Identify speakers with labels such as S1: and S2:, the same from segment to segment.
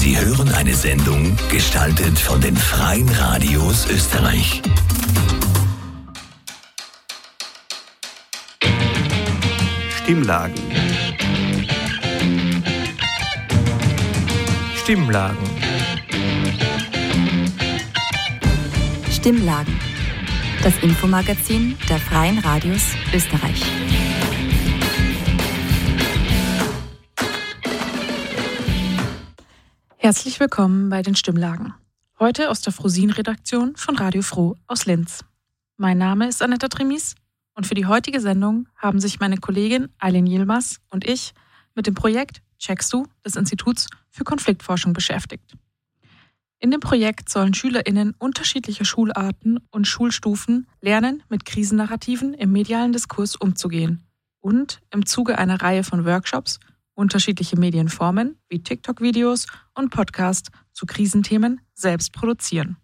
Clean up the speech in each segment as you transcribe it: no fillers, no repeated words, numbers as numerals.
S1: Sie hören eine Sendung, gestaltet von den Freien Radios Österreich.
S2: Stimmlagen. Stimmlagen.
S3: Stimmlagen. Das Infomagazin der Freien Radios Österreich.
S4: Herzlich willkommen bei den Stimmlagen. Heute aus der Frosin-Redaktion von Radio Froh aus Linz. Mein Name ist Anetta Trimis und für die heutige Sendung haben sich meine Kollegin Aylin Yilmaz und ich mit dem Projekt Checkst du des Instituts für Konfliktforschung beschäftigt. In dem Projekt sollen SchülerInnen unterschiedlicher Schularten und Schulstufen lernen, mit Krisennarrativen im medialen Diskurs umzugehen und im Zuge einer Reihe von Workshops unterschiedliche Medienformen wie TikTok-Videos und Podcasts zu Krisenthemen selbst produzieren.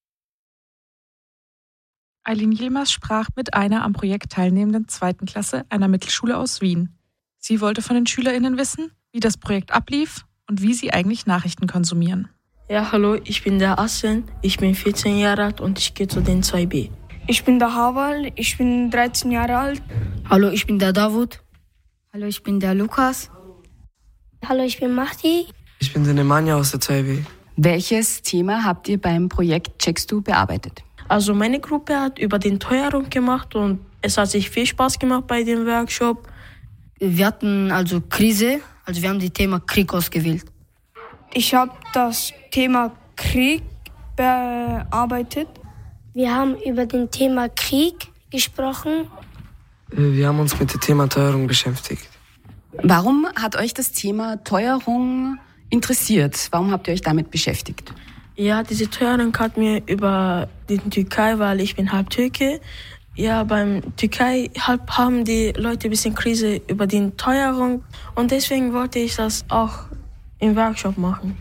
S4: Aylin Yilmaz sprach mit einer am Projekt teilnehmenden 2. Klasse einer Mittelschule aus Wien. Sie wollte von den SchülerInnen wissen, wie das Projekt ablief und wie sie eigentlich Nachrichten konsumieren.
S5: Ja, hallo, ich bin der Assen, ich bin 14 Jahre alt und ich gehe zu den 2b.
S6: Ich bin der Hawal, ich bin 13 Jahre alt.
S7: Hallo, ich bin der Davut.
S8: Hallo, ich bin der Lukas.
S9: Hallo, ich bin Mahdi.
S10: Ich bin der Nemanja aus der 2b.
S11: Welches Thema habt ihr beim Projekt Checkst du bearbeitet?
S5: Also meine Gruppe hat über den Teuerung gemacht und es hat sich viel Spaß gemacht bei dem Workshop.
S7: Wir hatten also Krise, also wir haben das Thema Krieg ausgewählt.
S6: Ich habe das Thema Krieg bearbeitet.
S9: Wir haben über das Thema Krieg gesprochen.
S10: Wir haben uns mit dem Thema Teuerung beschäftigt.
S11: Warum hat euch das Thema Teuerung interessiert? Warum habt ihr euch damit beschäftigt?
S5: Ja, diese Teuerung hat mir über die Türkei, weil ich bin halb Türke. Ja, beim Türkei haben die Leute ein bisschen Krise über die Teuerung und deswegen wollte ich das auch im Workshop machen.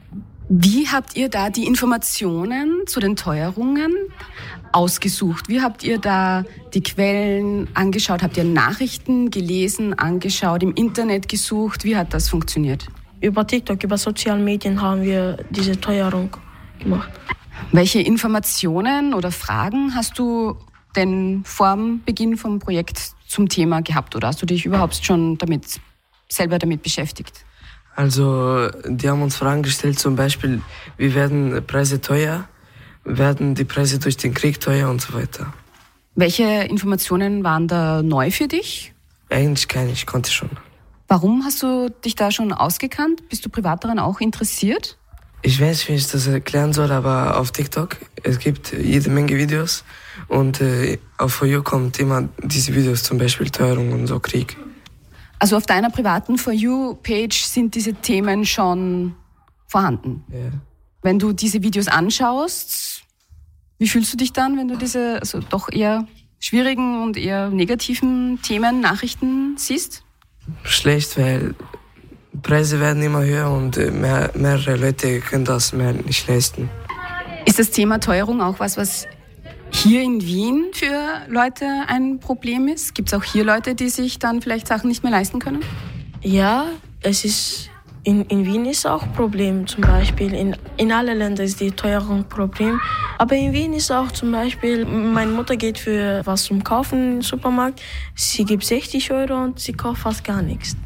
S11: Wie habt ihr da die Informationen zu den Teuerungen ausgesucht? Wie habt ihr da die Quellen angeschaut? Habt ihr Nachrichten gelesen, angeschaut, im Internet gesucht? Wie hat das funktioniert?
S5: Über TikTok, über soziale Medien haben wir diese Teuerung gemacht.
S11: Welche Informationen oder Fragen hast du denn vor dem Beginn vom Projekt zum Thema gehabt? Oder hast du dich überhaupt schon selber damit beschäftigt?
S10: Also, die haben uns Fragen gestellt, zum Beispiel, wie werden Preise teuer? Werden die Preise durch den Krieg teuer und so weiter?
S11: Welche Informationen waren da neu für dich?
S10: Eigentlich keine, ich konnte schon.
S11: Warum hast du dich da schon ausgekannt? Bist du privat daran auch interessiert?
S10: Ich weiß nicht, wie ich das erklären soll, aber auf TikTok, es gibt jede Menge Videos und auf For You kommt immer diese Videos, zum Beispiel Teuerung und so Krieg.
S11: Also auf deiner privaten For You-Page sind diese Themen schon vorhanden?
S10: Ja.
S11: Wenn du diese Videos anschaust, wie fühlst du dich dann, wenn du diese doch eher schwierigen und eher negativen Themen, Nachrichten siehst?
S10: Schlecht, weil Preise werden immer höher und mehrere Leute können das mehr nicht leisten.
S11: Ist das Thema Teuerung auch was hier in Wien für Leute ein Problem ist? Gibt es auch hier Leute, die sich dann vielleicht Sachen nicht mehr leisten können?
S5: Ja, es ist in Wien ist auch ein Problem. Zum Beispiel in allen Ländern ist die Teuerung ein Problem. Aber in Wien ist auch zum Beispiel, meine Mutter geht für was zum Kaufen im Supermarkt. Sie gibt 60 € und sie kauft fast gar nichts.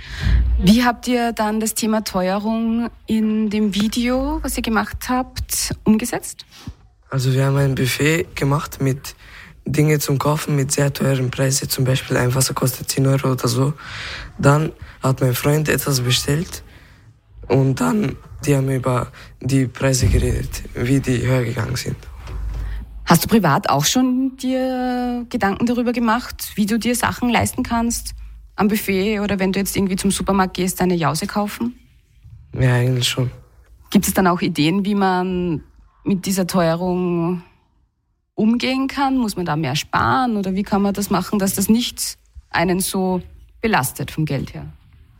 S11: Wie habt ihr dann das Thema Teuerung in dem Video, was ihr gemacht habt, umgesetzt?
S10: Also wir haben ein Buffet gemacht mit Dinge zum Kaufen mit sehr teuren Preisen. Zum Beispiel ein Wasser kostet 10 € oder so. Dann hat mein Freund etwas bestellt und dann die haben über die Preise geredet, wie die höher gegangen sind.
S11: Hast du privat auch schon dir Gedanken darüber gemacht, wie du dir Sachen leisten kannst am Buffet oder wenn du jetzt irgendwie zum Supermarkt gehst, eine Jause kaufen?
S10: Ja, eigentlich schon.
S11: Gibt es dann auch Ideen, wie man mit dieser Teuerung umgehen kann? Muss man da mehr sparen oder wie kann man das machen, dass das nicht einen so belastet vom Geld her?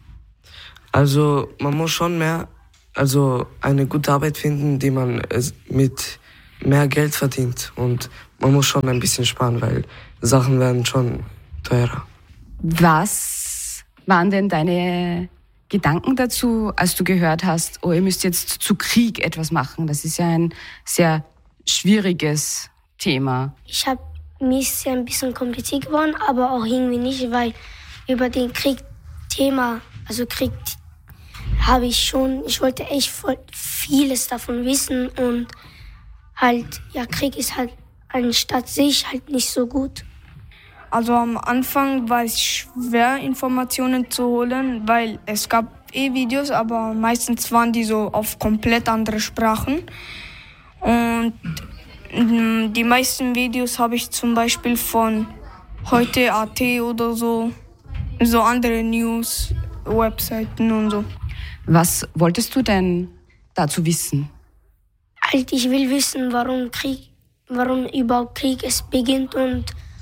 S10: Also man muss schon eine gute Arbeit finden, die man mit mehr Geld verdient und man muss schon ein bisschen sparen, weil Sachen werden schon teurer.
S11: Was waren denn deine Gedanken dazu, als du gehört hast, oh, ihr müsst jetzt zu Krieg etwas machen? Das ist ja ein sehr schwieriges Thema.
S9: Mir ist es ja ein bisschen kompliziert geworden, aber auch irgendwie nicht, weil über den Krieg ich wollte echt voll vieles davon wissen und halt, ja, Krieg ist halt anstatt sich halt nicht so gut.
S6: Also am Anfang war es schwer, Informationen zu holen, weil es gab Videos, aber meistens waren die so auf komplett andere Sprachen. Und die meisten Videos habe ich zum Beispiel von heute.at oder so andere News-Webseiten und so.
S11: Was wolltest du denn dazu wissen?
S9: Halt, ich will wissen, warum überhaupt Krieg es beginnt und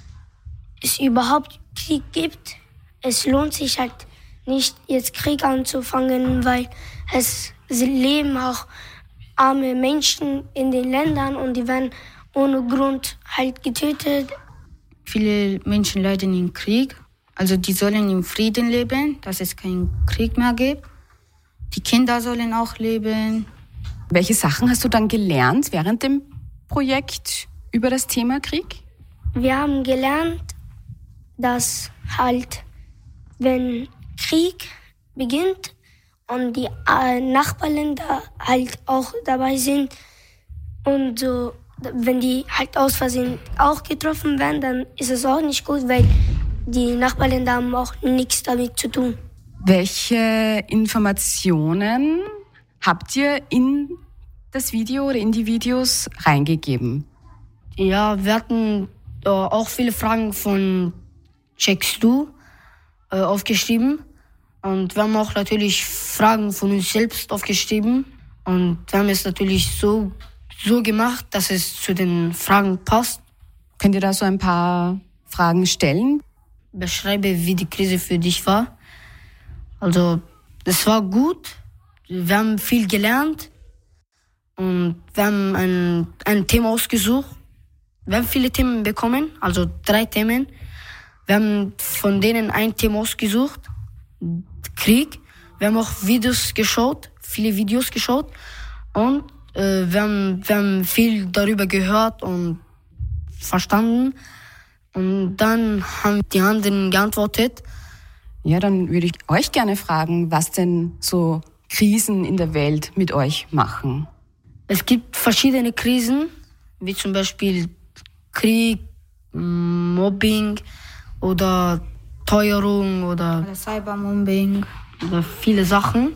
S9: es überhaupt Krieg gibt. Es lohnt sich halt nicht, jetzt Krieg anzufangen, weil es leben auch arme Menschen in den Ländern und die werden ohne Grund halt getötet.
S8: Viele Menschen leiden im Krieg, also die sollen im Frieden leben, dass es keinen Krieg mehr gibt. Die Kinder sollen auch leben.
S11: Welche Sachen hast du dann gelernt während dem Projekt über das Thema Krieg?
S9: Wir haben gelernt, dass halt, wenn Krieg beginnt und die Nachbarländer halt auch dabei sind und so, wenn die halt aus Versehen auch getroffen werden, dann ist es auch nicht gut, weil die Nachbarländer haben auch nichts damit zu tun.
S11: Welche Informationen habt ihr in das Video oder in die Videos reingegeben?
S7: Ja, wir hatten auch viele Fragen von Checkst du aufgeschrieben. Und wir haben auch natürlich Fragen von uns selbst aufgeschrieben. Und wir haben es natürlich so gemacht, dass es zu den Fragen passt.
S11: Könnt ihr da so ein paar Fragen stellen?
S7: Beschreibe, wie die Krise für dich war. Also, es war gut. Wir haben viel gelernt. Und wir haben ein Thema ausgesucht. Wir haben viele Themen bekommen, also 3 Themen. Wir haben von denen ein Thema ausgesucht, Krieg. Wir haben auch viele Videos geschaut. Und wir haben viel darüber gehört und verstanden. Und dann haben die anderen geantwortet.
S11: Ja, dann würde ich euch gerne fragen, was denn so Krisen in der Welt mit euch machen.
S7: Es gibt verschiedene Krisen, wie zum Beispiel Krieg, Mobbing oder Teuerung oder
S8: Cybermobbing
S7: oder viele Sachen.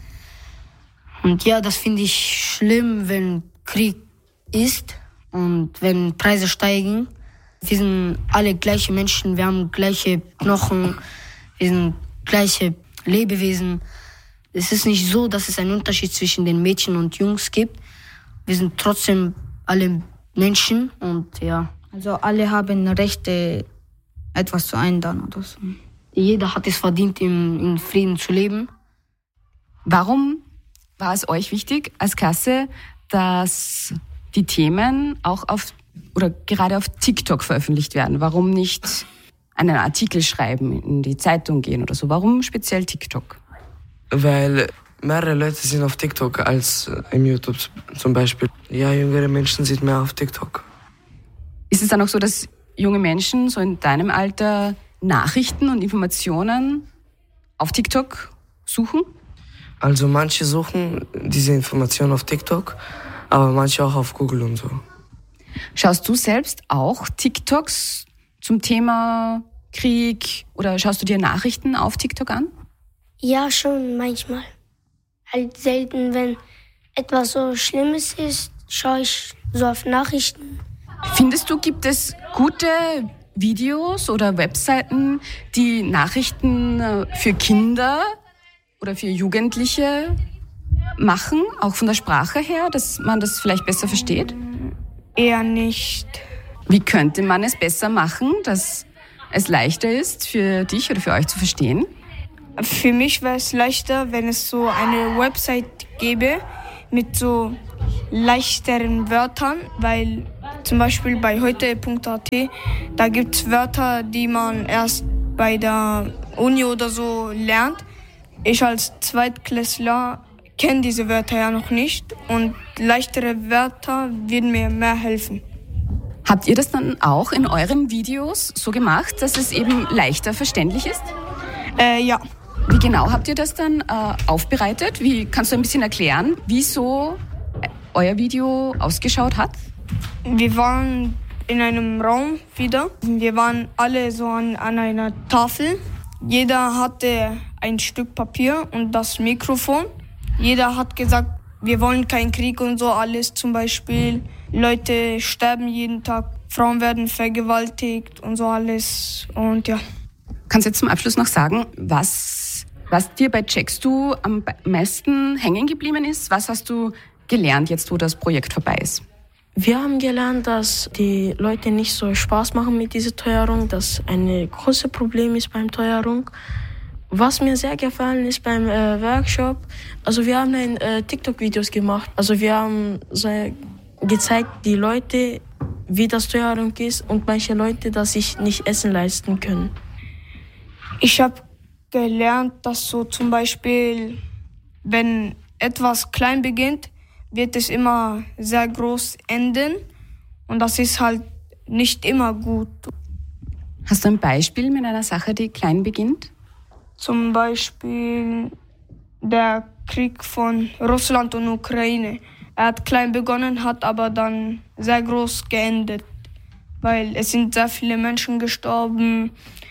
S7: Und ja, das finde ich schlimm, wenn Krieg ist und wenn Preise steigen. Wir sind alle gleiche Menschen, wir haben gleiche Knochen, wir sind gleiche Lebewesen. Es ist nicht so, dass es einen Unterschied zwischen den Mädchen und Jungs gibt. Wir sind trotzdem alle Menschen und ja.
S8: Also alle haben Rechte, etwas zu ändern oder so.
S7: Jeder hat es verdient, in Frieden zu leben.
S11: Warum war es euch wichtig als Klasse, dass die Themen auch gerade auf TikTok veröffentlicht werden? Warum nicht einen Artikel schreiben, in die Zeitung gehen oder so? Warum speziell TikTok?
S10: Weil mehrere Leute sind auf TikTok als im YouTube zum Beispiel. Ja, jüngere Menschen sind mehr auf TikTok.
S11: Ist es dann auch so, dass junge Menschen so in deinem Alter Nachrichten und Informationen auf TikTok suchen?
S10: Also manche suchen diese Informationen auf TikTok, aber manche auch auf Google und so.
S11: Schaust du selbst auch TikToks zum Thema Krieg oder schaust du dir Nachrichten auf TikTok an?
S9: Ja, schon manchmal. Halt selten, wenn etwas so Schlimmes ist, schaue ich so auf Nachrichten.
S11: Findest du, gibt es gute Videos oder Webseiten, die Nachrichten für Kinder oder für Jugendliche machen, auch von der Sprache her, dass man das vielleicht besser versteht?
S6: Eher nicht.
S11: Wie könnte man es besser machen, dass es leichter ist für dich oder für euch zu verstehen?
S6: Für mich wäre es leichter, wenn es so eine Website gäbe mit so leichteren Wörtern, weil zum Beispiel bei heute.at, da gibt es Wörter, die man erst bei der Uni oder so lernt. Ich als Zweitklässler kenne diese Wörter ja noch nicht und leichtere Wörter würden mir mehr helfen.
S11: Habt ihr das dann auch in euren Videos so gemacht, dass es eben leichter verständlich ist?
S6: Ja.
S11: Wie genau habt ihr das dann aufbereitet? Kannst du ein bisschen erklären, wie so euer Video ausgeschaut hat?
S6: Wir waren in einem Raum wieder. Wir waren alle so an einer Tafel. Jeder hatte ein Stück Papier und das Mikrofon. Jeder hat gesagt, wir wollen keinen Krieg und so alles. Zum Beispiel, Leute sterben jeden Tag, Frauen werden vergewaltigt und so alles. Und ja.
S11: Kannst du jetzt zum Abschluss noch sagen, was dir bei Checkst Du am meisten hängen geblieben ist? Was hast du gelernt jetzt, wo das Projekt vorbei ist?
S5: Wir haben gelernt, dass die Leute nicht so Spaß machen mit dieser Teuerung, dass ein großes Problem ist beim Teuerung. Was mir sehr gefallen ist beim Workshop, also wir haben TikTok-Videos gemacht. Also wir haben so gezeigt, die Leute, wie das Teuerung ist und manche Leute, dass sich nicht Essen leisten können.
S6: Ich habe gelernt, dass so zum Beispiel, wenn etwas klein beginnt, wird es immer sehr groß enden und das ist halt nicht immer gut.
S11: Hast du ein Beispiel mit einer Sache, die klein beginnt?
S6: Zum Beispiel der Krieg von Russland und Ukraine. Er hat klein begonnen, hat aber dann sehr groß geendet, weil es sind sehr viele Menschen gestorben,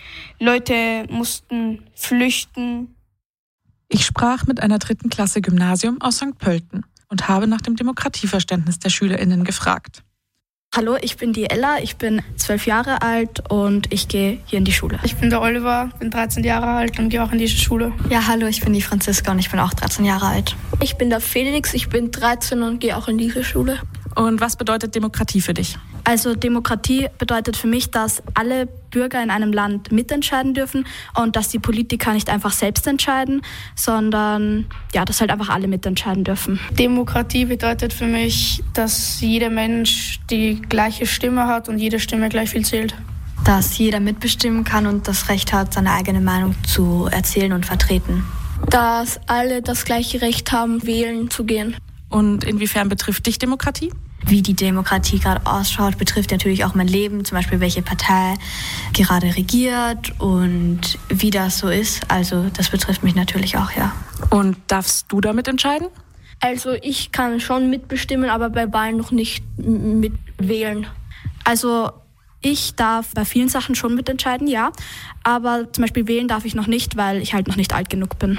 S6: Leute mussten flüchten.
S4: Ich sprach mit einer 3. Klasse Gymnasium aus St. Pölten und habe nach dem Demokratieverständnis der SchülerInnen gefragt.
S12: Hallo, ich bin die Ella, ich bin 12 Jahre alt und ich gehe hier in die Schule.
S13: Ich bin der Oliver, bin 13 Jahre alt und gehe auch in diese Schule.
S14: Ja, hallo, ich bin die Franziska und ich bin auch 13 Jahre alt.
S15: Ich bin der Felix, ich bin 13 und gehe auch in diese Schule.
S4: Und was bedeutet Demokratie für dich?
S12: Also Demokratie bedeutet für mich, dass alle Bürger in einem Land mitentscheiden dürfen und dass die Politiker nicht einfach selbst entscheiden, sondern ja, dass halt einfach alle mitentscheiden dürfen.
S13: Demokratie bedeutet für mich, dass jeder Mensch die gleiche Stimme hat und jede Stimme gleich viel zählt.
S14: Dass jeder mitbestimmen kann und das Recht hat, seine eigene Meinung zu erzählen und vertreten.
S15: Dass alle das gleiche Recht haben, wählen zu gehen.
S4: Und inwiefern betrifft dich Demokratie?
S14: Wie die Demokratie gerade ausschaut, betrifft natürlich auch mein Leben, zum Beispiel welche Partei gerade regiert und wie das so ist. Also das betrifft mich natürlich auch, ja.
S4: Und darfst du damit entscheiden?
S15: Also ich kann schon mitbestimmen, aber bei Wahlen noch nicht mitwählen.
S12: Also ich darf bei vielen Sachen schon mitentscheiden, ja. Aber zum Beispiel wählen darf ich noch nicht, weil ich halt noch nicht alt genug bin.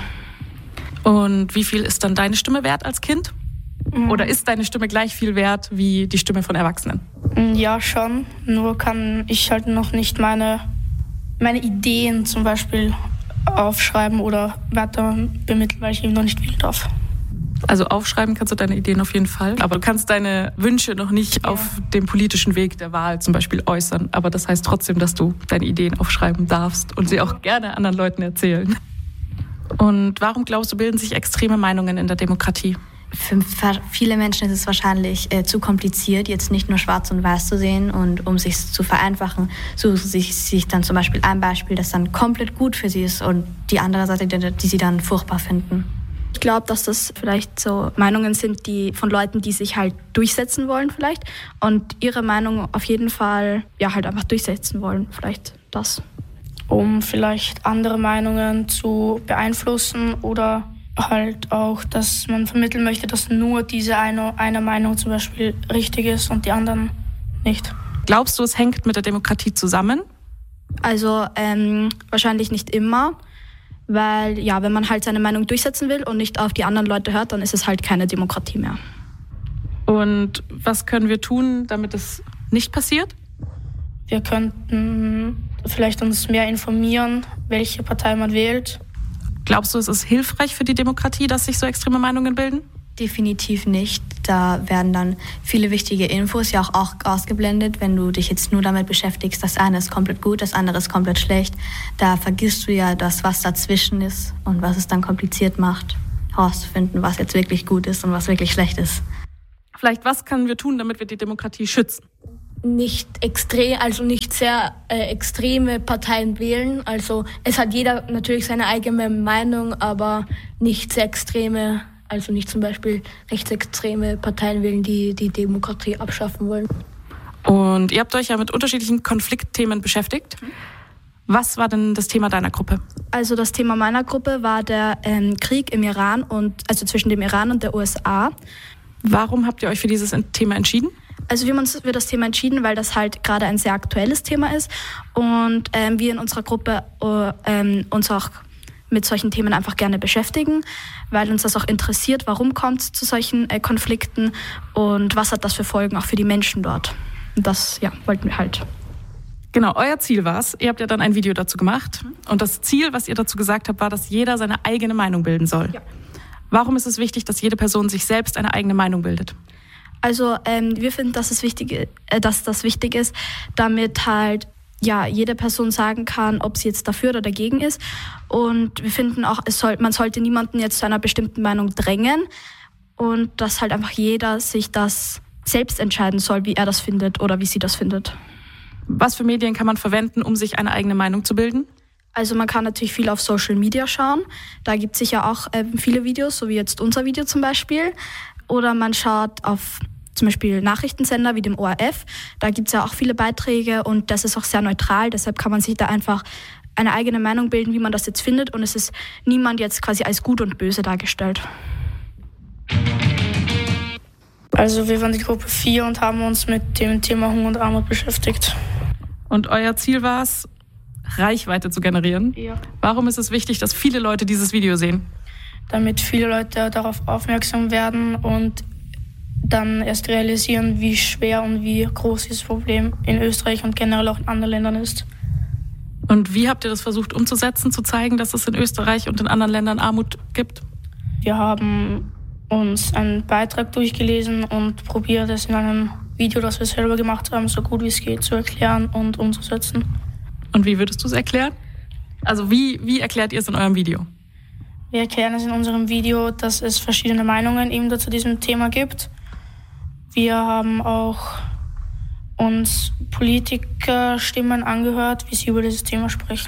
S4: Und wie viel ist dann deine Stimme wert als Kind? Oder ist deine Stimme gleich viel wert wie die Stimme von Erwachsenen?
S13: Ja, schon. Nur kann ich halt noch nicht meine Ideen zum Beispiel aufschreiben oder weiter bemitteln, weil ich eben noch nicht wählen darf.
S4: Also aufschreiben kannst du deine Ideen auf jeden Fall, aber du kannst deine Wünsche noch nicht auf dem politischen Weg der Wahl zum Beispiel äußern. Aber das heißt trotzdem, dass du deine Ideen aufschreiben darfst und sie auch gerne anderen Leuten erzählen. Und warum glaubst du, bilden sich extreme Meinungen in der Demokratie?
S14: Für viele Menschen ist es wahrscheinlich zu kompliziert, jetzt nicht nur schwarz und weiß zu sehen. Und um sich zu vereinfachen, suchen sie sich dann zum Beispiel ein Beispiel, das dann komplett gut für sie ist und die andere Seite, die sie dann furchtbar finden.
S12: Ich glaube, dass das vielleicht so Meinungen sind, die von Leuten, die sich halt durchsetzen wollen vielleicht und ihre Meinung auf jeden Fall ja halt einfach durchsetzen wollen, vielleicht das.
S13: Um vielleicht andere Meinungen zu beeinflussen oder halt auch, dass man vermitteln möchte, dass nur diese eine Meinung zum Beispiel richtig ist und die anderen nicht.
S4: Glaubst du, es hängt mit der Demokratie zusammen?
S12: Also wahrscheinlich nicht immer, weil ja, wenn man halt seine Meinung durchsetzen will und nicht auf die anderen Leute hört, dann ist es halt keine Demokratie mehr.
S4: Und was können wir tun, damit es nicht passiert?
S13: Wir könnten vielleicht uns mehr informieren, welche Partei man wählt.
S4: Glaubst du, es ist hilfreich für die Demokratie, dass sich so extreme Meinungen bilden?
S14: Definitiv nicht. Da werden dann viele wichtige Infos ja auch ausgeblendet. Wenn du dich jetzt nur damit beschäftigst, das eine ist komplett gut, das andere ist komplett schlecht, da vergisst du ja das, was dazwischen ist und was es dann kompliziert macht, herauszufinden, was jetzt wirklich gut ist und was wirklich schlecht ist.
S4: Vielleicht, was können wir tun, damit wir die Demokratie schützen?
S15: nicht extrem, also nicht sehr extreme Parteien wählen. Also es hat jeder natürlich seine eigene Meinung, aber nicht sehr extreme, also nicht zum Beispiel rechtsextreme Parteien wählen, die die Demokratie abschaffen wollen.
S4: Und ihr habt euch ja mit unterschiedlichen Konfliktthemen beschäftigt. Was war denn das Thema deiner Gruppe?
S12: Also das Thema meiner Gruppe war der Krieg im Iran also zwischen dem Iran und der USA.
S4: Warum habt ihr euch für dieses Thema entschieden?
S12: Also wir haben uns für das Thema entschieden, weil das halt gerade ein sehr aktuelles Thema ist und wir in unserer Gruppe uns auch mit solchen Themen einfach gerne beschäftigen, weil uns das auch interessiert, warum kommt es zu solchen Konflikten und was hat das für Folgen auch für die Menschen dort. Und das wollten wir halt.
S4: Genau, euer Ziel war es. Ihr habt ja dann ein Video dazu gemacht. Und das Ziel, was ihr dazu gesagt habt, war, dass jeder seine eigene Meinung bilden soll. Ja. Warum ist es wichtig, dass jede Person sich selbst eine eigene Meinung bildet?
S12: Also wir finden, dass das wichtig ist, damit halt jede Person sagen kann, ob sie jetzt dafür oder dagegen ist. Und wir finden auch, man sollte niemanden jetzt zu einer bestimmten Meinung drängen und dass halt einfach jeder sich das selbst entscheiden soll, wie er das findet oder wie sie das findet.
S4: Was für Medien kann man verwenden, um sich eine eigene Meinung zu bilden?
S12: Also man kann natürlich viel auf Social Media schauen. Da gibt es sicher auch viele Videos, so wie jetzt unser Video zum Beispiel. Oder man schaut auf zum Beispiel Nachrichtensender wie dem ORF. Da gibt es ja auch viele Beiträge und das ist auch sehr neutral. Deshalb kann man sich da einfach eine eigene Meinung bilden, wie man das jetzt findet. Und es ist niemand jetzt quasi als gut und böse dargestellt.
S13: Also wir waren die Gruppe 4 und haben uns mit dem Thema Hunger und Armut beschäftigt.
S4: Und euer Ziel war es, Reichweite zu generieren. Ja. Warum ist es wichtig, dass viele Leute dieses Video sehen?
S13: Damit viele Leute darauf aufmerksam werden und dann erst realisieren, wie schwer und wie groß dieses Problem in Österreich und generell auch in anderen Ländern ist.
S4: Und wie habt ihr das versucht umzusetzen, zu zeigen, dass es in Österreich und in anderen Ländern Armut gibt?
S13: Wir haben uns einen Beitrag durchgelesen und probiert es in einem Video, das wir selber gemacht haben, so gut wie es geht zu erklären und umzusetzen.
S4: Und wie würdest du es erklären? Also wie erklärt ihr es in eurem Video?
S13: Wir erklären es in unserem Video, dass es verschiedene Meinungen eben zu diesem Thema gibt. Wir haben auch uns Politikerstimmen angehört, wie sie über dieses Thema sprechen.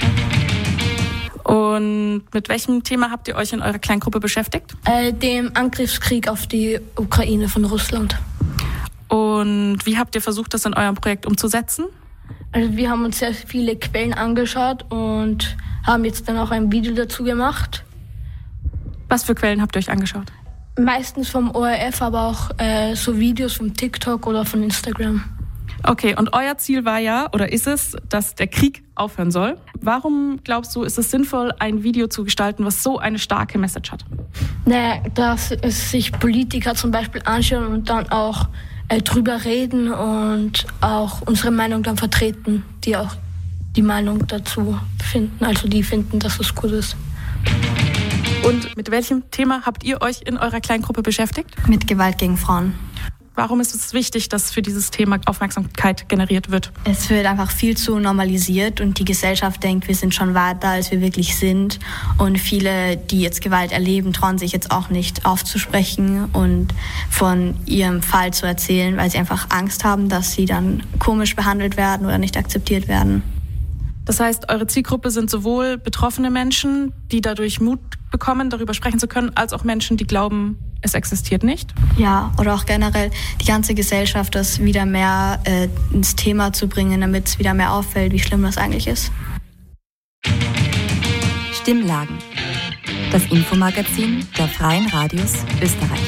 S4: Und mit welchem Thema habt ihr euch in eurer Kleingruppe beschäftigt?
S15: Dem Angriffskrieg auf die Ukraine von Russland.
S4: Und wie habt ihr versucht, das in eurem Projekt umzusetzen?
S15: Also wir haben uns sehr viele Quellen angeschaut und haben jetzt dann auch ein Video dazu gemacht.
S4: Was für Quellen habt ihr euch angeschaut?
S15: Meistens vom ORF, aber auch so Videos von TikTok oder von Instagram.
S4: Okay, und euer Ziel war ja, oder ist es, dass der Krieg aufhören soll. Warum glaubst du, ist es sinnvoll, ein Video zu gestalten, was so eine starke Message hat?
S15: Naja, dass es sich Politiker zum Beispiel anschauen und dann auch drüber reden und auch unsere Meinung dann vertreten, die auch die Meinung dazu finden, also die finden, dass es gut ist.
S4: Und mit welchem Thema habt ihr euch in eurer Kleingruppe beschäftigt?
S14: Mit Gewalt gegen Frauen.
S4: Warum ist es wichtig, dass für dieses Thema Aufmerksamkeit generiert wird?
S14: Es wird einfach viel zu normalisiert und die Gesellschaft denkt, wir sind schon weiter, als wir wirklich sind. Und viele, die jetzt Gewalt erleben, trauen sich jetzt auch nicht aufzusprechen und von ihrem Fall zu erzählen, weil sie einfach Angst haben, dass sie dann komisch behandelt werden oder nicht akzeptiert werden.
S4: Das heißt, eure Zielgruppe sind sowohl betroffene Menschen, die dadurch Mut bekommen, darüber sprechen zu können, als auch Menschen, die glauben, es existiert nicht?
S14: Ja, oder auch generell die ganze Gesellschaft, das wieder mehr ins Thema zu bringen, damit es wieder mehr auffällt, wie schlimm das eigentlich ist.
S3: Stimmlagen. Das Infomagazin der Freien Radios Österreich.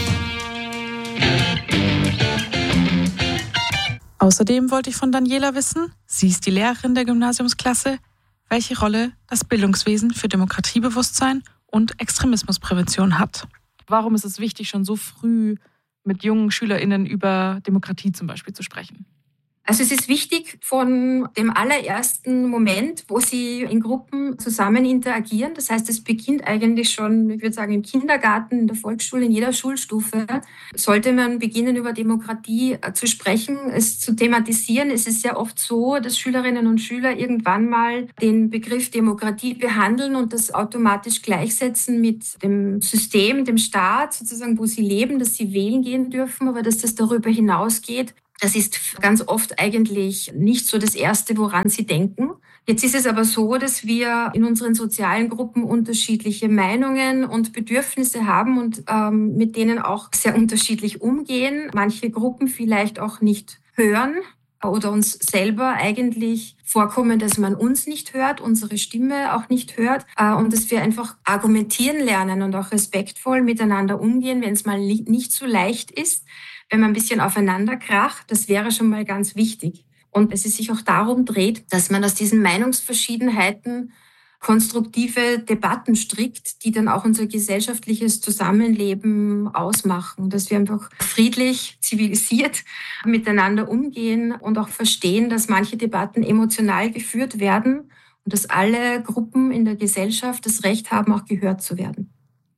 S4: Außerdem wollte ich von Daniela wissen, sie ist die Lehrerin der Gymnasiumsklasse, welche Rolle das Bildungswesen für Demokratiebewusstsein und Extremismusprävention hat. Warum ist es wichtig, schon so früh mit jungen SchülerInnen über Demokratie zum Beispiel zu sprechen?
S16: Also es ist wichtig von dem allerersten Moment, wo sie in Gruppen zusammen interagieren. Das heißt, es beginnt eigentlich schon, ich würde sagen, im Kindergarten, in der Volksschule, in jeder Schulstufe. Sollte man beginnen, über Demokratie zu sprechen, es zu thematisieren. Es ist ja oft so, dass Schülerinnen und Schüler irgendwann mal den Begriff Demokratie behandeln und das automatisch gleichsetzen mit dem System, dem Staat, sozusagen, wo sie leben, dass sie wählen gehen dürfen, aber dass das darüber hinausgeht. Das ist ganz oft eigentlich nicht so das Erste, woran sie denken. Jetzt ist es aber so, dass wir in unseren sozialen Gruppen unterschiedliche Meinungen und Bedürfnisse haben und mit denen auch sehr unterschiedlich umgehen. Manche Gruppen vielleicht auch nicht hören oder uns selber eigentlich vorkommen, dass man uns nicht hört, unsere Stimme auch nicht hört und dass wir einfach argumentieren lernen und auch respektvoll miteinander umgehen, wenn es mal nicht so leicht ist, wenn man ein bisschen aufeinander kracht. Das wäre schon mal ganz wichtig. Und dass es sich auch darum dreht, dass man aus diesen Meinungsverschiedenheiten konstruktive Debatten strickt, die dann auch unser gesellschaftliches Zusammenleben ausmachen. Dass wir einfach friedlich, zivilisiert miteinander umgehen und auch verstehen, dass manche Debatten emotional geführt werden und dass alle Gruppen in der Gesellschaft das Recht haben, auch gehört zu werden.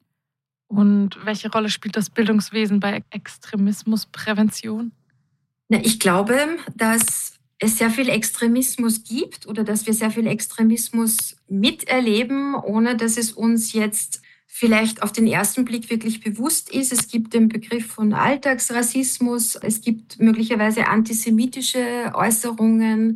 S4: Und welche Rolle spielt das Bildungswesen bei Extremismusprävention?
S16: Ich glaube, dass es sehr viel Extremismus gibt oder dass wir sehr viel Extremismus miterleben, ohne dass es uns jetzt vielleicht auf den ersten Blick wirklich bewusst ist. Es gibt den Begriff von Alltagsrassismus, es gibt möglicherweise antisemitische Äußerungen,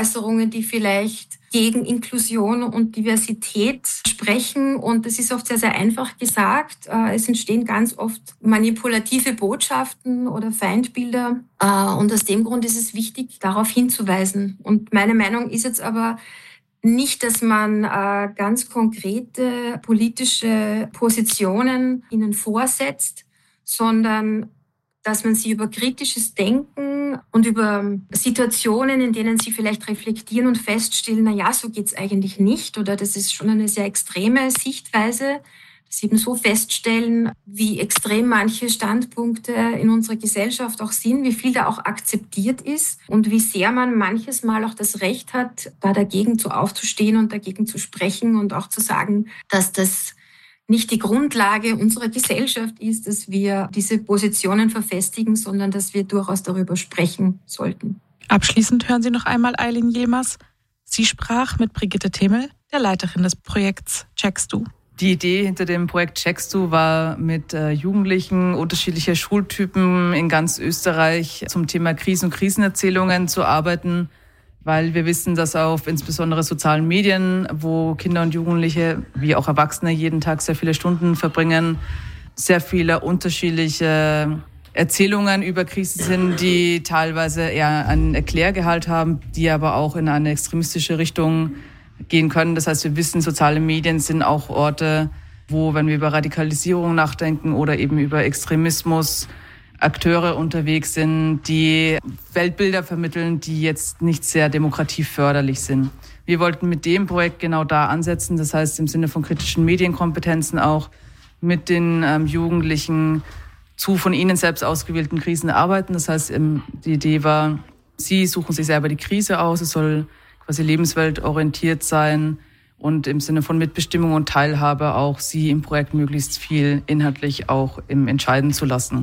S16: die vielleicht gegen Inklusion und Diversität sprechen. Und das ist oft sehr, sehr einfach gesagt. Es entstehen ganz oft manipulative Botschaften oder Feindbilder. Und aus dem Grund ist es wichtig, darauf hinzuweisen. Und meine Meinung ist jetzt aber nicht, dass man ganz konkrete politische Positionen ihnen vorsetzt, sondern dass man sie über kritisches Denken und über Situationen, in denen sie vielleicht reflektieren und feststellen, na ja, so geht's eigentlich nicht oder das ist schon eine sehr extreme Sichtweise, dass sie eben so feststellen, wie extrem manche Standpunkte in unserer Gesellschaft auch sind, wie viel da auch akzeptiert ist und wie sehr man manches Mal auch das Recht hat, da dagegen aufzustehen und dagegen zu sprechen und auch zu sagen, dass das nicht die Grundlage unserer Gesellschaft ist, dass wir diese Positionen verfestigen, sondern dass wir durchaus darüber sprechen sollten.
S4: Abschließend hören Sie noch einmal Aylin Yilmaz. Sie sprach mit Brigitte Timmel, der Leiterin des Projekts Checkst du.
S17: Die Idee hinter dem Projekt Checkst du war, mit Jugendlichen unterschiedlicher Schultypen in ganz Österreich zum Thema Krisen und Krisenerzählungen zu arbeiten, weil wir wissen, dass auf insbesondere sozialen Medien, wo Kinder und Jugendliche wie auch Erwachsene jeden Tag sehr viele Stunden verbringen, sehr viele unterschiedliche Erzählungen über Krisen sind, die teilweise eher einen Erklärgehalt haben, die aber auch in eine extremistische Richtung gehen können. Das heißt, wir wissen, soziale Medien sind auch Orte, wo, wenn wir über Radikalisierung nachdenken oder eben über Extremismus, Akteure unterwegs sind, die Weltbilder vermitteln, die jetzt nicht sehr demokratieförderlich sind. Wir wollten mit dem Projekt genau da ansetzen, das heißt im Sinne von kritischen Medienkompetenzen auch mit den Jugendlichen zu von ihnen selbst ausgewählten Krisen arbeiten. Das heißt, die Idee war, sie suchen sich selber die Krise aus, es soll quasi lebensweltorientiert sein und im Sinne von Mitbestimmung und Teilhabe auch sie im Projekt möglichst viel inhaltlich auch entscheiden zu lassen.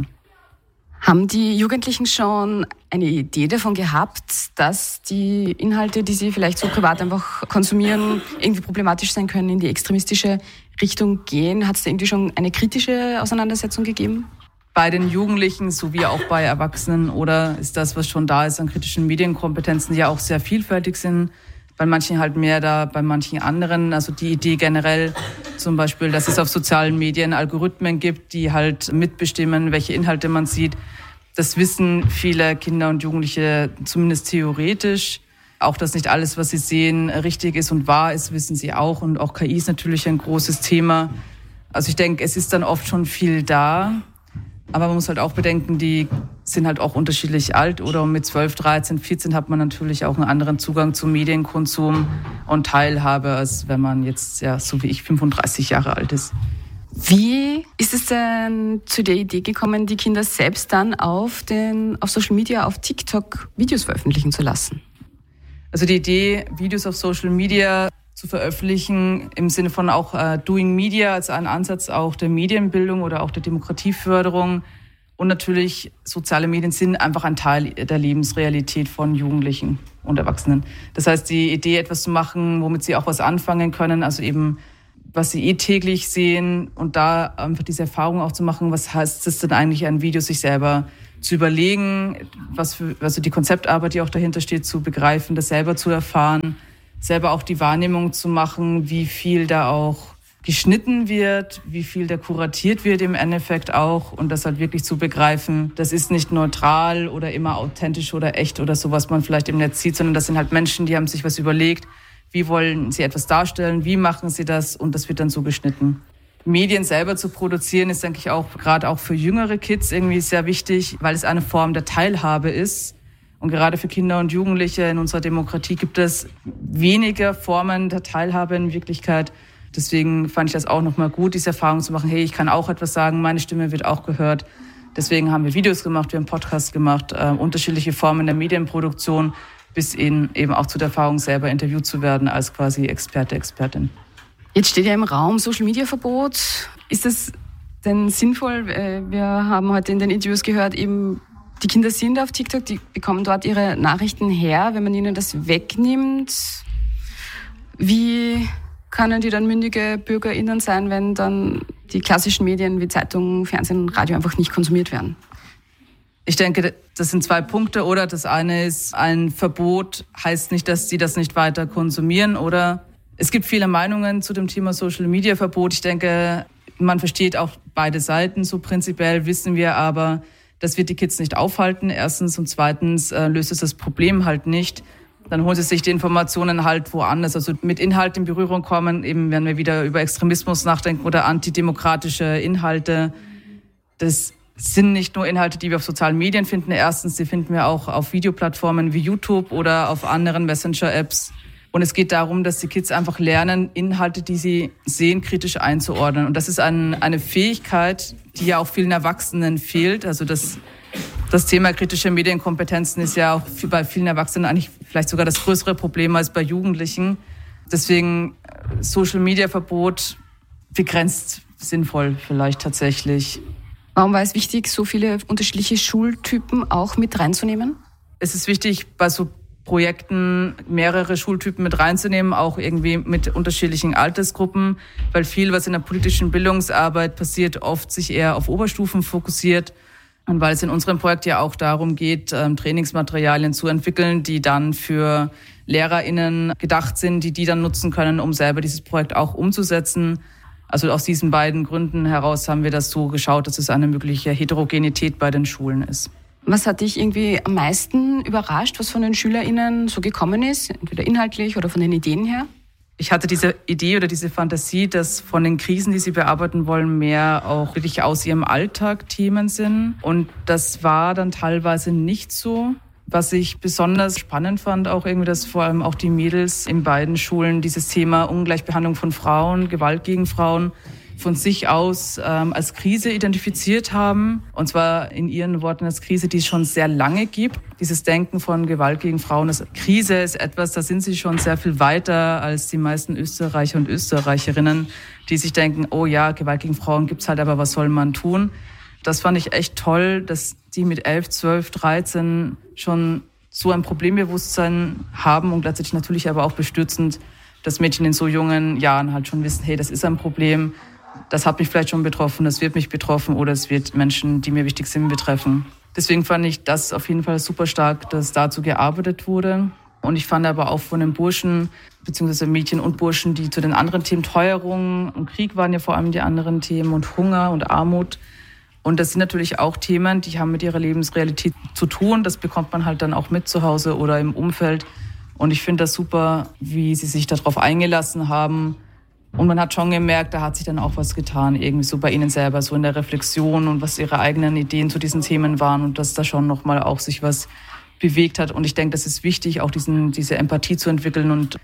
S11: Haben die Jugendlichen schon eine Idee davon gehabt, dass die Inhalte, die sie vielleicht so privat einfach konsumieren, irgendwie problematisch sein können, in die extremistische Richtung gehen? Hat es da irgendwie schon eine kritische Auseinandersetzung gegeben?
S17: Bei den Jugendlichen sowie auch bei Erwachsenen oder ist das, was schon da ist an kritischen Medienkompetenzen, die ja auch sehr vielfältig sind, bei manchen halt mehr da, bei manchen anderen. Also die Idee generell zum Beispiel, dass es auf sozialen Medien Algorithmen gibt, die halt mitbestimmen, welche Inhalte man sieht. Das wissen viele Kinder und Jugendliche zumindest theoretisch. Auch, dass nicht alles, was sie sehen, richtig ist und wahr ist, wissen sie auch. Und auch KI ist natürlich ein großes Thema. Also ich denke, es ist dann oft schon viel da. Aber man muss halt auch bedenken, die sind halt auch unterschiedlich alt oder mit 12, 13, 14 hat man natürlich auch einen anderen Zugang zum Medienkonsum und Teilhabe, als wenn man jetzt, ja, so wie ich, 35 Jahre alt ist.
S11: Wie ist es denn zu der Idee gekommen, die Kinder selbst dann auf Social Media, auf TikTok Videos veröffentlichen zu lassen?
S17: Also die Idee, Videos auf Social Media zu veröffentlichen, im Sinne von auch Doing Media, also ein Ansatz auch der Medienbildung oder auch der Demokratieförderung. Und natürlich, soziale Medien sind einfach ein Teil der Lebensrealität von Jugendlichen und Erwachsenen. Das heißt, die Idee, etwas zu machen, womit sie auch was anfangen können, also eben was sie täglich sehen und da einfach diese Erfahrung auch zu machen, was heißt es denn eigentlich an Videos, sich selber zu überlegen, also die Konzeptarbeit, die auch dahinter steht, zu begreifen, das selber zu erfahren, selber auch die Wahrnehmung zu machen, wie viel da auch geschnitten wird, wie viel da kuratiert wird im Endeffekt auch und das halt wirklich zu begreifen, das ist nicht neutral oder immer authentisch oder echt oder so, was man vielleicht im Netz sieht, sondern das sind halt Menschen, die haben sich was überlegt, wie wollen sie etwas darstellen, wie machen sie das und das wird dann so geschnitten. Medien selber zu produzieren ist, denke ich, auch gerade auch für jüngere Kids irgendwie sehr wichtig, weil es eine Form der Teilhabe ist. Und gerade für Kinder und Jugendliche in unserer Demokratie gibt es weniger Formen der Teilhabe in Wirklichkeit. Deswegen fand ich das auch nochmal gut, diese Erfahrung zu machen, hey, ich kann auch etwas sagen, meine Stimme wird auch gehört. Deswegen haben wir Videos gemacht, wir haben Podcasts gemacht, unterschiedliche Formen der Medienproduktion, bis eben auch zu der Erfahrung, selber interviewt zu werden als quasi Experte, Expertin.
S11: Jetzt steht ja im Raum Social-Media-Verbot. Ist es denn sinnvoll? Wir haben heute in den Interviews gehört, eben die Kinder sind auf TikTok, die bekommen dort ihre Nachrichten her. Wenn man ihnen das wegnimmt, wie können die dann mündige BürgerInnen sein, wenn dann die klassischen Medien wie Zeitung, Fernsehen, Radio einfach nicht konsumiert werden?
S17: Ich denke, das sind 2 Punkte. Oder das eine ist, ein Verbot heißt nicht, dass sie das nicht weiter konsumieren. Oder es gibt viele Meinungen zu dem Thema Social-Media-Verbot. Ich denke, man versteht auch beide Seiten. So prinzipiell wissen wir aber, das wird die Kids nicht aufhalten, erstens. Und zweitens löst es das Problem halt nicht. Dann holen sie sich die Informationen halt woanders. Also mit Inhalten in Berührung kommen, eben wenn wir wieder über Extremismus nachdenken oder antidemokratische Inhalte. Das sind nicht nur Inhalte, die wir auf sozialen Medien finden. Erstens, die finden wir auch auf Videoplattformen wie YouTube oder auf anderen Messenger-Apps. Und es geht darum, dass die Kids einfach lernen, Inhalte, die sie sehen, kritisch einzuordnen. Und das ist eine Fähigkeit, die ja auch vielen Erwachsenen fehlt. Also das Thema kritische Medienkompetenzen ist ja auch bei vielen Erwachsenen eigentlich vielleicht sogar das größere Problem als bei Jugendlichen. Deswegen Social-Media-Verbot begrenzt sinnvoll vielleicht tatsächlich.
S11: Warum war es wichtig, so viele unterschiedliche Schultypen auch mit reinzunehmen?
S17: Es ist wichtig, bei so Projekten mehrere Schultypen mit reinzunehmen, auch irgendwie mit unterschiedlichen Altersgruppen, weil viel, was in der politischen Bildungsarbeit passiert, oft sich eher auf Oberstufen fokussiert. Und weil es in unserem Projekt ja auch darum geht, Trainingsmaterialien zu entwickeln, die dann für LehrerInnen gedacht sind, die dann nutzen können, um selber dieses Projekt auch umzusetzen. Also aus diesen beiden Gründen heraus haben wir das so geschaut, dass es eine mögliche Heterogenität bei den Schulen ist.
S11: Was hat dich irgendwie am meisten überrascht, was von den SchülerInnen so gekommen ist, entweder inhaltlich oder von den Ideen her?
S17: Ich hatte diese Idee oder diese Fantasie, dass von den Krisen, die sie bearbeiten wollen, mehr auch wirklich aus ihrem Alltag Themen sind. Und das war dann teilweise nicht so. Was ich besonders spannend fand, auch irgendwie, dass vor allem auch die Mädels in beiden Schulen dieses Thema Ungleichbehandlung von Frauen, Gewalt gegen Frauen von sich aus als Krise identifiziert haben. Und zwar in ihren Worten als Krise, die es schon sehr lange gibt. Dieses Denken von Gewalt gegen Frauen, das Krise ist etwas, da sind sie schon sehr viel weiter als die meisten Österreicher und Österreicherinnen, die sich denken, oh ja, Gewalt gegen Frauen gibt's halt, aber was soll man tun? Das fand ich echt toll, dass die mit 11, 12, 13 schon so ein Problembewusstsein haben und gleichzeitig natürlich aber auch bestürzend, dass Mädchen in so jungen Jahren halt schon wissen, hey, das ist ein Problem, das hat mich vielleicht schon betroffen, das wird mich betroffen oder es wird Menschen, die mir wichtig sind, betreffen. Deswegen fand ich das auf jeden Fall super stark, dass dazu gearbeitet wurde. Und ich fand aber auch von den Burschen, beziehungsweise Mädchen und Burschen, die zu den anderen Themen, Teuerung und Krieg waren ja vor allem die anderen Themen und Hunger und Armut. Und das sind natürlich auch Themen, die haben mit ihrer Lebensrealität zu tun. Das bekommt man halt dann auch mit zu Hause oder im Umfeld. Und ich finde das super, wie sie sich darauf eingelassen haben. Und man hat schon gemerkt, da hat sich dann auch was getan, irgendwie so bei ihnen selber, so in der Reflexion und was ihre eigenen Ideen zu diesen Themen waren und dass da schon nochmal auch sich was bewegt hat. Und ich denke, das ist wichtig, auch diese Empathie zu entwickeln und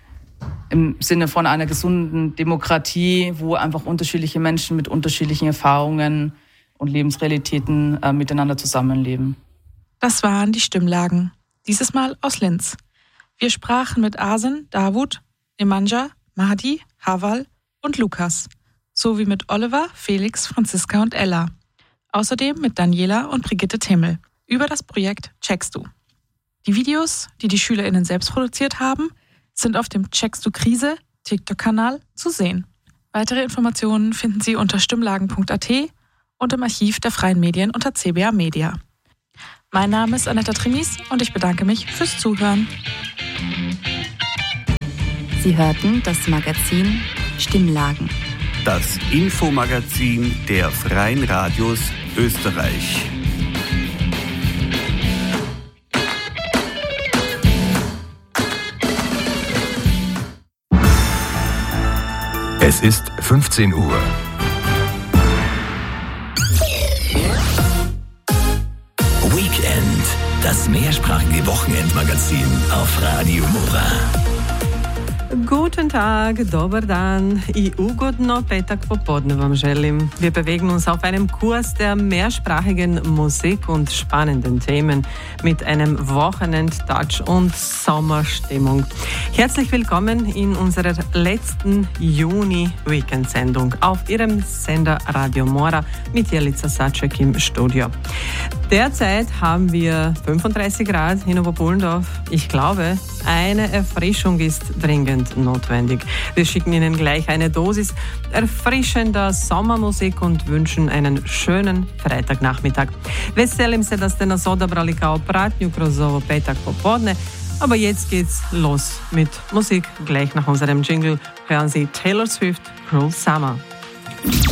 S17: im Sinne von einer gesunden Demokratie, wo einfach unterschiedliche Menschen mit unterschiedlichen Erfahrungen und Lebensrealitäten miteinander zusammenleben.
S4: Das waren die Stimmlagen, dieses Mal aus Linz. Wir sprachen mit Asen, Davut, Nemanja, Mahdi, Haval und Lukas, sowie mit Oliver, Felix, Franziska und Ella. Außerdem mit Daniela und Brigitte Timmel über das Projekt Checkst du. Die Videos, die die SchülerInnen selbst produziert haben, sind auf dem Checkst du Krise TikTok-Kanal zu sehen. Weitere Informationen finden Sie unter stimmlagen.at und im Archiv der Freien Medien unter CBA Media. Mein Name ist Anetta Trimis und ich bedanke mich fürs Zuhören.
S3: Sie hörten das Magazin Stimmlagen.
S2: Das Infomagazin der Freien Radios Österreich.
S1: Es ist 15 Uhr. Weekend, das mehrsprachige Wochenendmagazin auf Radio Mora.
S18: Guten Tag, dobar dan i ugodno petak popodne vam želim. Wir bewegen uns auf einem Kurs der mehrsprachigen Musik und spannenden Themen mit einem Wochenend-Touch und Sommerstimmung. Herzlich willkommen in unserer letzten Juni-Weekend-Sendung auf Ihrem Sender Radio Mora mit Jelica Saczek im Studio. Derzeit haben wir 35 Grad in Oberpullendorf. Ich glaube, eine Erfrischung ist dringend notwendig. Wir schicken Ihnen gleich eine Dosis erfrischender Sommermusik und wünschen einen schönen Freitagnachmittag. Veselim se da ste nas odabrali kao pratnju kroz ovo petak popodne. Aber jetzt geht's los mit Musik. Gleich nach unserem Jingle hören Sie Taylor Swift, Cruel Summer.